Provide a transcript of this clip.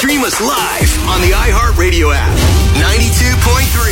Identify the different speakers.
Speaker 1: Stream us live on the iHeartRadio app. 92.3